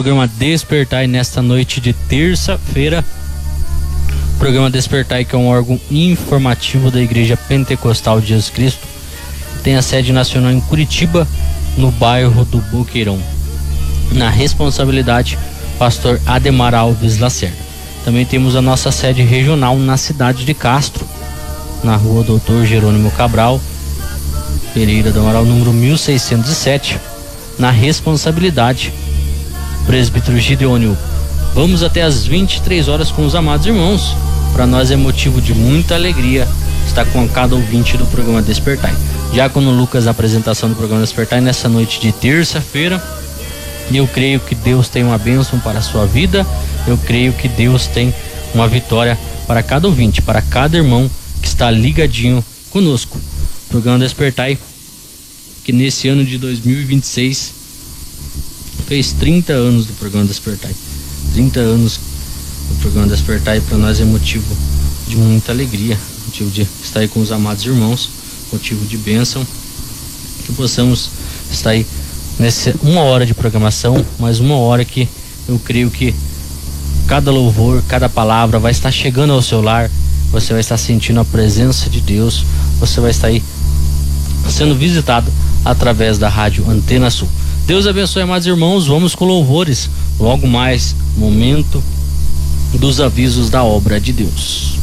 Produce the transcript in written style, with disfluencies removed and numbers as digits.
programa Despertai nesta noite de terça-feira. Programa Despertai, que é um órgão informativo da Igreja Pentecostal de Jesus Cristo, tem a sede nacional em Curitiba, no bairro do Boqueirão. Na responsabilidade, pastor Ademar Alves Lacerda. Também temos a nossa sede regional na cidade de Castro, na rua Doutor Jerônimo Cabral Pereira do Amaral, número 1607, na responsabilidade, presbítero Gideônio. Vamos até às 23 horas com os amados irmãos. Para nós é motivo de muita alegria estar com cada ouvinte do programa Despertai. Diácono Lucas, a apresentação do programa Despertai nessa noite de terça-feira. E eu creio que Deus tem uma bênção para a sua vida. Eu creio que Deus tem uma vitória para cada ouvinte, para cada irmão que está ligadinho conosco. O programa Despertai, que nesse ano de 2026 fez 30 anos do programa Despertai. 30 anos do programa Despertai, para nós é motivo de muita alegria, motivo de estar aí com os amados irmãos, motivo de bênção, que possamos estar aí nessa uma hora de programação, mais uma hora que eu creio que cada louvor, cada palavra vai estar chegando ao seu lar, você vai estar sentindo a presença de Deus, você vai estar aí sendo visitado através da rádio Antena Sul. Deus abençoe, amados irmãos. Vamos com louvores. Logo mais, momento dos avisos da obra de Deus.